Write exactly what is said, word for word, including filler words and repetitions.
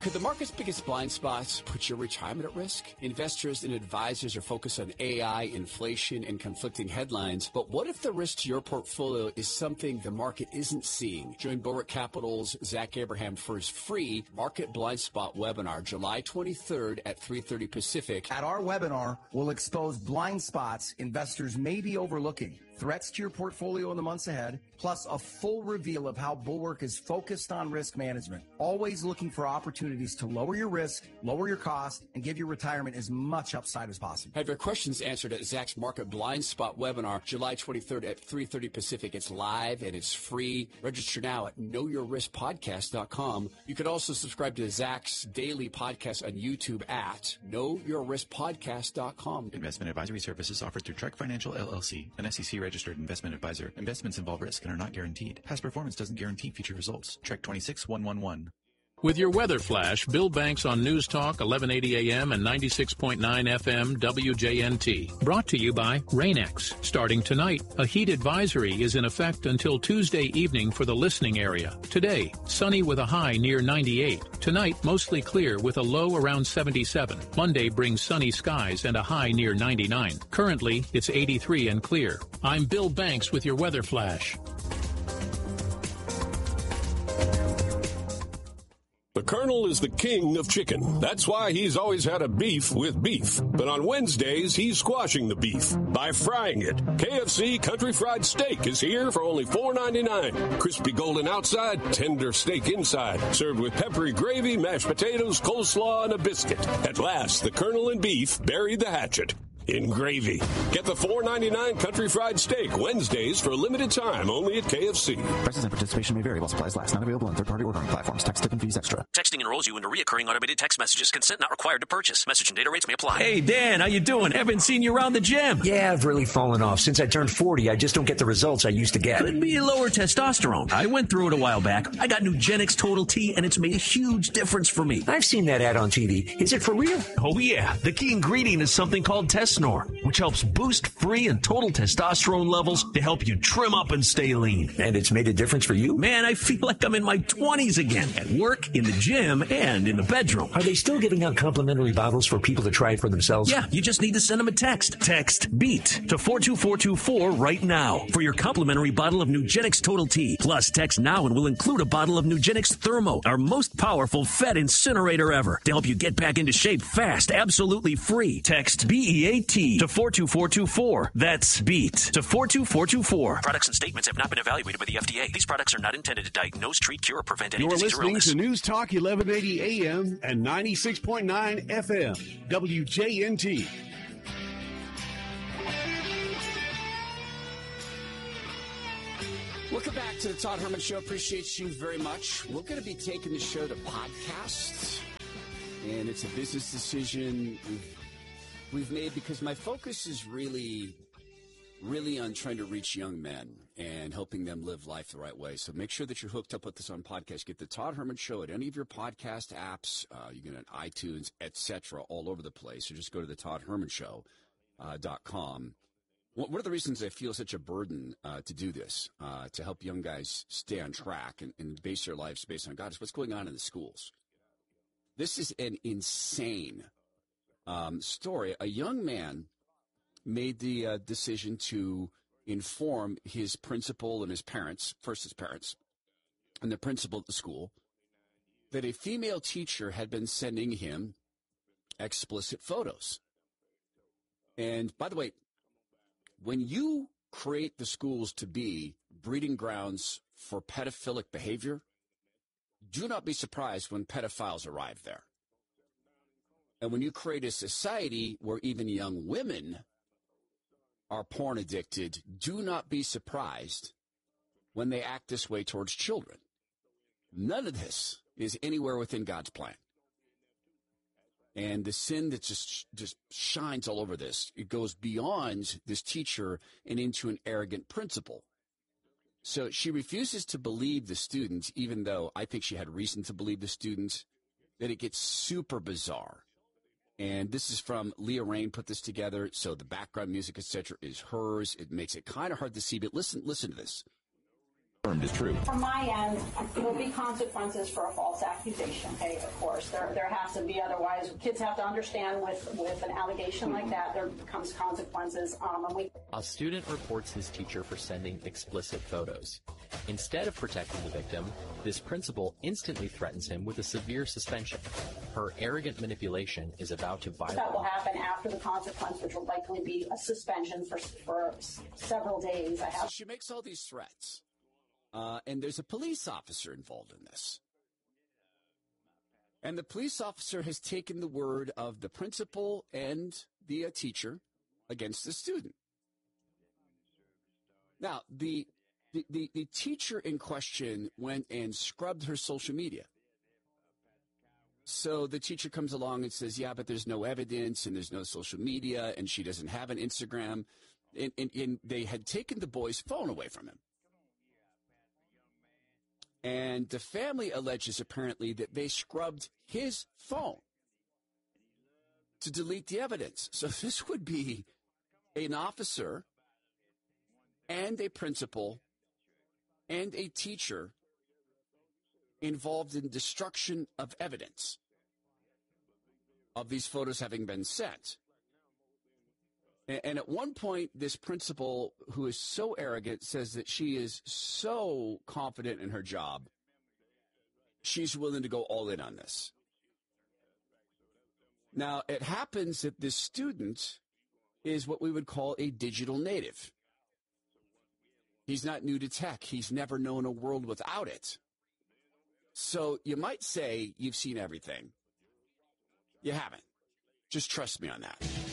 Could the market's biggest blind spots put your retirement at risk? Investors and advisors are focused on A I, inflation, and conflicting headlines. But what if the risk to your portfolio is something the market isn't seeing? Join Bulwark Capital's Zach Abraham for his free Market Blind Spot webinar, July twenty-third at three thirty Pacific. At our webinar, we'll expose blind spots investors may be overlooking, threats to your portfolio in the months ahead, plus a full reveal of how Bulwark is focused on risk management, always looking for opportunities to lower your risk, lower your cost, and give your retirement as much upside as possible. Have your questions answered at Zach's Market Blind Spot webinar, July twenty-third at three thirty Pacific. It's live and it's free. Register now at know your risk podcast dot com. You can also subscribe to Zach's daily podcast on YouTube at know your risk podcast dot com. Investment advisory services offered through Trek Financial, L L C, an S E C-registered investment advisor. Investments involve risk and are not guaranteed. Past performance doesn't guarantee future results. Trek twenty-six one one one. With your weather flash, Bill Banks on News Talk, eleven eighty A M and ninety-six point nine F M W J N T. Brought to you by Rain-X. Starting tonight, a heat advisory is in effect until Tuesday evening for the listening area. Today, sunny with a high near ninety-eight. Tonight, mostly clear with a low around seventy-seven. Monday brings sunny skies and a high near ninety-nine. Currently, it's eighty-three and clear. I'm Bill Banks with your weather flash. The Colonel is the king of chicken. That's why he's always had a beef with beef. But on Wednesdays, he's squashing the beef by frying it. K F C Country Fried Steak is here for only four ninety-nine. Crispy golden outside, tender steak inside. Served with peppery gravy, mashed potatoes, coleslaw, and a biscuit. At last, the Colonel and beef buried the hatchet in gravy. Get the four ninety-nine Country Fried Steak Wednesdays for a limited time only at K F C. Prices and participation may vary while supplies last. Not available on third-party ordering platforms. Tax, tip, and fees extra. Texting enrolls you into recurring automated text messages. Consent not required to purchase. Message and data rates may apply. Hey, Dan, how you doing? Haven't seen you around the gym. Yeah, I've really fallen off. Since I turned forty, I just don't get the results I used to get. Could be lower testosterone. I went through it a while back. I got Nugenix Total T, and it's made a huge difference for me. I've seen that ad on T V. Is it for real? Oh, yeah. The key ingredient is something called Tesnor, which helps boost free and total testosterone levels to help you trim up and stay lean. And it's made a difference for you? Man, I feel like I'm in my twenties again, at work, in the gym, and in the bedroom. Are they still giving out complimentary bottles for people to try it for themselves? Yeah, you just need to send them a text. Text BEAT to four two four two four right now for your complimentary bottle of Nugenix Total T. Plus, text now and we'll include a bottle of Nugenix Thermo, our most powerful fat incinerator ever, to help you get back into shape fast, absolutely free. Text B E A T to four two four two four. That's BEAT to four two four two four. Products and statements have not been evaluated by the F D A. These products are not intended to diagnose, treat, cure, or prevent any You're disease or listening illness. to News Talk eleven eighty A M and ninety-six point nine F M W J N T. Welcome back to the Todd Herman Show. Appreciate you very much. We're going to be taking the show to podcast, and it's a business decision we've, we've made because my focus is really, really on trying to reach young men and helping them live life the right way. So make sure that you're hooked up with us on podcast. Get the Todd Herman Show at any of your podcast apps. Uh, you can get on iTunes, et cetera, all over the place. So just go to the todd herman show dot com. One of the reasons I feel such a burden uh, to do this, uh, to help young guys stay on track and, and base their lives based on God, is what's going on in the schools. This is an insane um, story. A young man made the uh, decision to inform his principal and his parents, first his parents, and the principal at the school, that a female teacher had been sending him explicit photos. And by the way, when you create the schools to be breeding grounds for pedophilic behavior, do not be surprised when pedophiles arrive there. And when you create a society where even young women are porn addicted, do not be surprised when they act this way towards children. None of this is anywhere within God's plan. And the sin that just just shines all over this, it goes beyond this teacher and into an arrogant principal. So she refuses to believe the student, even though I think she had reason to believe the student, that it gets super bizarre. And this is from Leah Rain put this together, so the background music, et cetera, is hers. It makes it kind of hard to see, but listen, listen to this. is true. From my end, there will be consequences for a false accusation. Okay, of course, there there has to be. Otherwise, kids have to understand with with an allegation like that, there becomes consequences. Um, and we. A student reports his teacher for sending explicit photos. Instead of protecting the victim, this principal instantly threatens him with a severe suspension. Her arrogant manipulation is about to violate. That will happen after the consequence, which will likely be a suspension for for several days. I have. So she makes all these threats. Uh, and there's a police officer involved in this. And the police officer has taken the word of the principal and the uh, teacher against the student. Now, the, the, the, the teacher in question went and scrubbed her social media. So the teacher comes along and says, yeah, but there's no evidence and there's no social media and she doesn't have an Instagram. And, and, and they had taken the boy's phone away from him. And the family alleges apparently that they scrubbed his phone to delete the evidence. So this would be an officer and a principal and a teacher involved in destruction of evidence of these photos having been sent. And at one point, this principal, who is so arrogant, says that she is so confident in her job, she's willing to go all in on this. Now, it happens that this student is what we would call a digital native. He's not new to tech. He's never known a world without it. So you might say you've seen everything. You haven't. Just trust me on that.